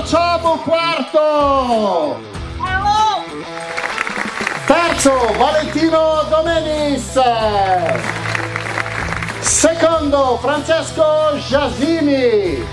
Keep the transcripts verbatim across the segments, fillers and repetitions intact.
facciamo quarto? Terzo, Valentino Domenis. Secondo, Francesco Giasimi.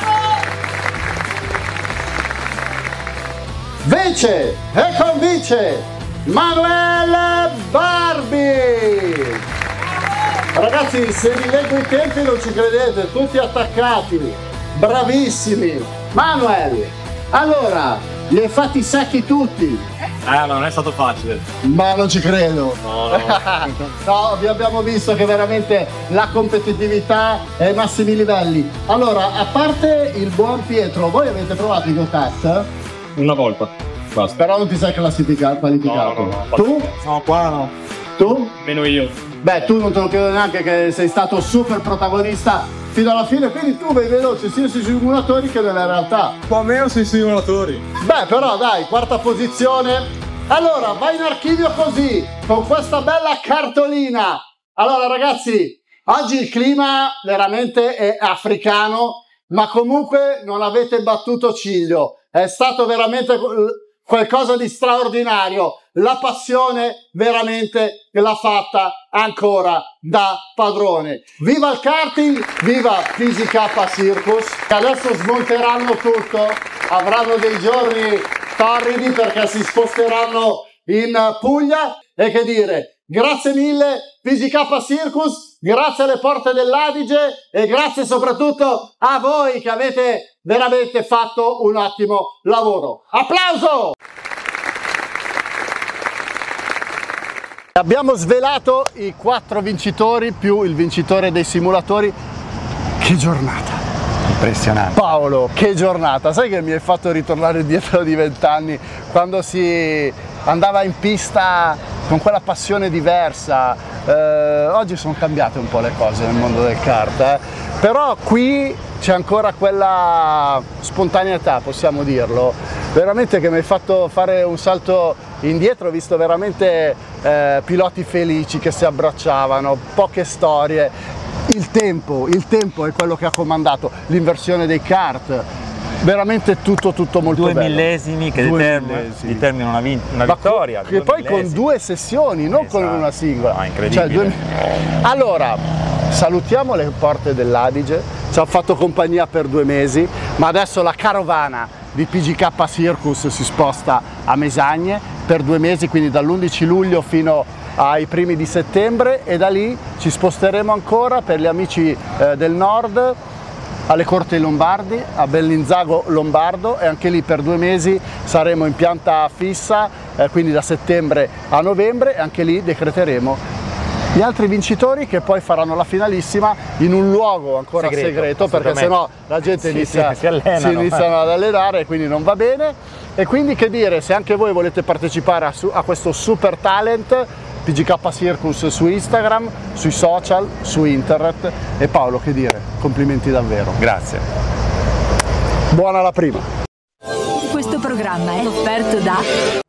Vice e convince Manuel Barbi. Ragazzi, se vi leggo i tempi non ci credete, tutti attaccati, bravissimi. Manuel, allora, li hai fatti secchi tutti? Eh, non è stato facile. Ma non ci credo. No, no. No, vi abbiamo visto che veramente la competitività è ai massimi livelli. Allora, a parte il buon Pietro, voi avete provato i go-kart? Una volta. Basta. Però non ti sei classificato, qualificato. No, no, no. Tu? No, qua no. Tu? Meno io. Beh, tu non te lo chiedo neanche che sei stato super protagonista fino alla fine, quindi tu vai veloce sia sui simulatori che nella realtà. Un po' meno sui simulatori. Beh, però dai, quarta posizione. Allora, vai in archivio così, con questa bella cartolina. Allora ragazzi, oggi il clima veramente è africano, ma comunque non avete battuto ciglio. È stato veramente qualcosa di straordinario. La passione veramente l'ha fatta ancora da padrone. Viva il karting, viva P G K Circus. Adesso smonteranno tutto, avranno dei giorni torridi perché si sposteranno in Puglia. E che dire, grazie mille P G K Circus, grazie alle porte dell'Adige e grazie soprattutto a voi che avete veramente fatto un ottimo lavoro. Applauso! Abbiamo svelato i quattro vincitori più il vincitore dei simulatori. Che giornata! Impressionante. Paolo, che giornata! Sai che mi hai fatto ritornare indietro di vent'anni quando si andava in pista con quella passione diversa. Eh, oggi sono cambiate un po' le cose nel mondo del kart, eh? Però qui c'è ancora quella spontaneità, possiamo dirlo, veramente che mi hai fatto fare un salto indietro. Ho visto veramente eh, piloti felici che si abbracciavano, poche storie. Il tempo, il tempo è quello che ha comandato, l'inversione dei kart, veramente tutto tutto molto due bello. Millesimi che Due determ millesimi. determinano una, vin una Ma vittoria. che poi millesimi. Con due sessioni, non esatto. Con una singola. No, incredibile. Cioè, due... Allora, salutiamo le porte dell'Adige, ci hanno fatto compagnia per due mesi, ma adesso la carovana di P G K Circus si sposta a Mesagne per due mesi, quindi dall'undici luglio fino ai primi di settembre, e da lì ci sposteremo ancora per gli amici eh, del nord alle Corti Lombardi, a Bellinzago Lombardo, e anche lì per due mesi saremo in pianta fissa, eh, quindi da settembre a novembre, e anche lì decreteremo gli altri vincitori che poi faranno la finalissima in un luogo ancora segreto, segreto perché sennò la gente sì, inizia, sì, si, allenano, si iniziano ad allenare e quindi non va bene. E quindi che dire, se anche voi volete partecipare a, a questo super talent, P G K Circus su Instagram, sui social, su internet. E Paolo, che dire, complimenti davvero. Grazie. Buona la prima. Questo programma è offerto da